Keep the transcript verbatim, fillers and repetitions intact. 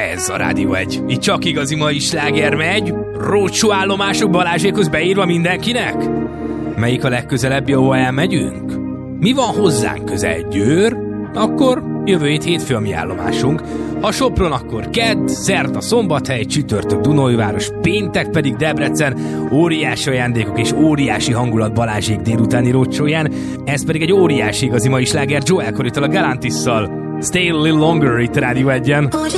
Ez a Rádió egy. Itt csak igazi mai sláger megy. Rócsó állomások Balázsékhoz beírva mindenkinek? Melyik a legközelebbi, ahol elmegyünk? Mi van hozzánk közel? Győr? Akkor jövő hét hétfő a mi állomásunk. Ha Sopron, akkor kedd, szerda Szombathely, csütörtök Dunaújváros, péntek pedig Debrecen. Óriási ajándékok és óriási hangulat Balázsék délutáni rócsóján. Ez pedig egy óriási igazi mai sláger Joel Corrytól a Galantisszal. Stay a little longer itt a Rádió egyen.